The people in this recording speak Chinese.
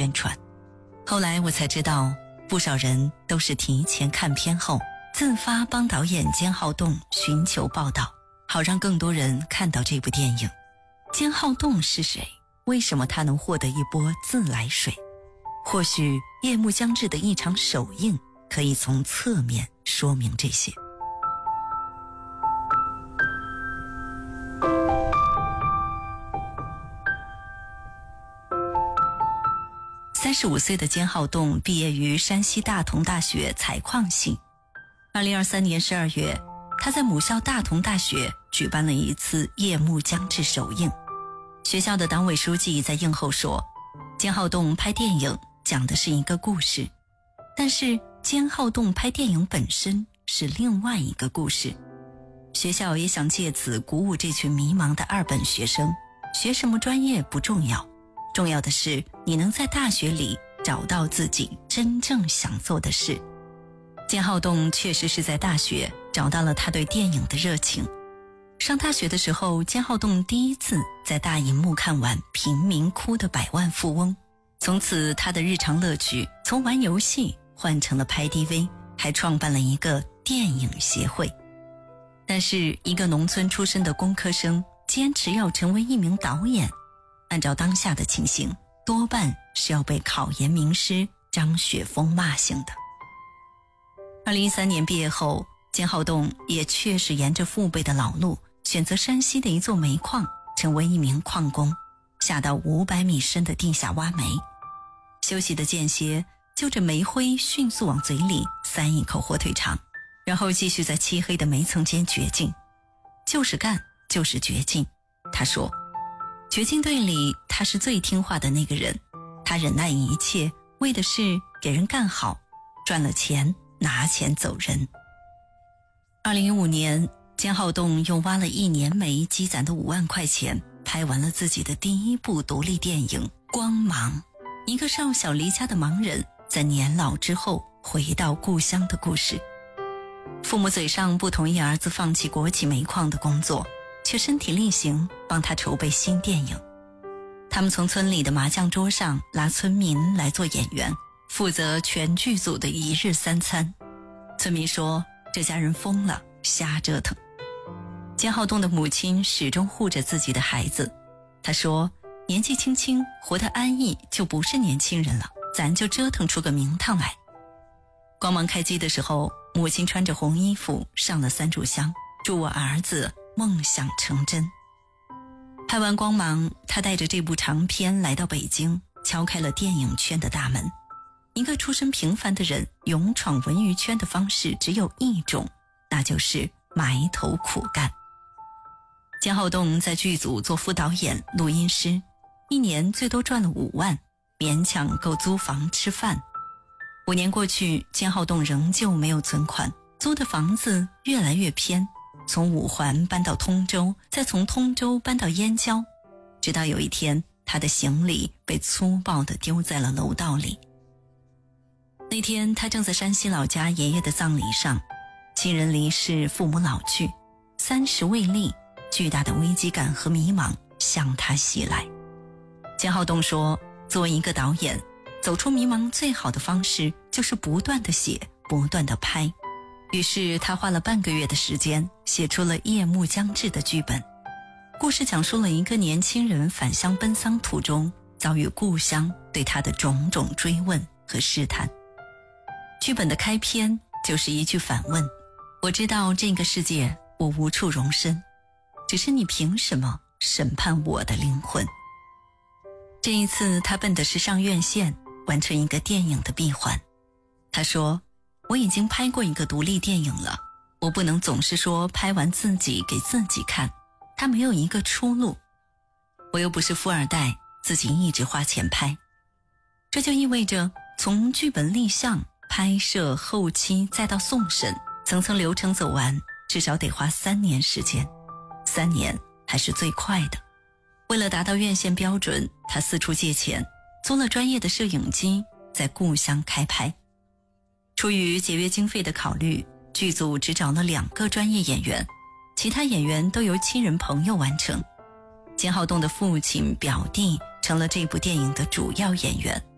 宣传。后来我才知道，不少人都是提前看片后自发帮导演兼好动寻求报道，好让更多人看到这部电影。兼好动是谁？为什么他能获得一波自来水？或许夜幕将至的一场首映可以从侧面说明这些。35岁的兼好动毕业于山西大同大学采矿系。2023年12月，他在母校大同大学举办了一次夜幕将至首映。学校的党委书记在映后说，兼好动拍电影讲的是一个故事，但是兼好动拍电影本身是另外一个故事。学校也想借此鼓舞这群迷茫的二本学生，学什么专业不重要，重要的是你能在大学里找到自己真正想做的事。兼好动确实是在大学找到了他对电影的热情。上大学的时候，兼好动第一次在大荧幕看完《贫民窟的百万富翁》，从此他的日常乐趣从玩游戏换成了拍 DV， 还创办了一个电影协会。但是一个农村出身的工科生坚持要成为一名导演，按照当下的情形，多半是要被考研名师张雪峰骂醒的。2013年毕业后，兼好动也确实沿着父辈的老路，选择山西的一座煤矿，成为一名矿工，下到500米深的地下挖煤。休息的间歇，就着煤灰迅速往嘴里塞一口火腿肠，然后继续在漆黑的煤层间掘进。就是干，就是掘进。他说，掘进队里他是最听话的那个人，他忍耐一切，为的是给人干好，赚了钱拿钱走人。2015年，兼好动用挖了1年煤积攒的5万块钱，拍完了自己的第一部独立电影《光芒》，一个少小离家的盲人在年老之后回到故乡的故事。父母嘴上不同意儿子放弃国企煤矿的工作，却身体力行帮他筹备新电影。他们从村里的麻将桌上拉村民来做演员，负责全剧组的1日3餐。村民说，这家人疯了，瞎折腾。兼好动的母亲始终护着自己的孩子，她说，年纪轻轻活得安逸就不是年轻人了，咱就折腾出个名堂来。光芒开机的时候，母亲穿着红衣服上了3炷香，祝我儿子梦想成真。拍完光芒，他带着这部长片来到北京，敲开了电影圈的大门。一个出身平凡的人勇闯文娱圈的方式只有一种，那就是埋头苦干。兼好动在剧组做副导演、录音师，1年最多赚了5万，勉强够租房吃饭。5年过去，兼好动仍旧没有存款，租的房子越来越偏，从5环搬到通州，再从通州搬到燕郊，直到有一天，他的行李被粗暴地丢在了楼道里。那天他正在山西老家爷爷的葬礼上，亲人离世，父母老去，30未立，巨大的危机感和迷茫向他袭来。兼好动说，作为一个导演，走出迷茫最好的方式就是不断地写，不断地拍。于是他花了半个月的时间，写出了《夜幕将至》的剧本。故事讲述了一个年轻人返乡奔丧途中，遭遇故乡对他的种种追问和试探。剧本的开篇就是一句反问，我知道这个世界我无处容身，只是你凭什么审判我的灵魂？这一次他奔的是上院线，完成一个电影的闭环。他说，我已经拍过一个独立电影了，我不能总是说拍完自己给自己看，他没有一个出路。我又不是富二代，自己一直花钱拍。这就意味着从剧本立项、拍摄、后期再到送审，层层流程走完，至少得花3年时间。3年还是最快的。为了达到院线标准，他四处借钱，租了专业的摄影机，在故乡开拍。出于节约经费的考虑，剧组只找了2个专业演员，其他演员都由亲人朋友完成。兼好动的父亲、表弟成了这部电影的主要演员。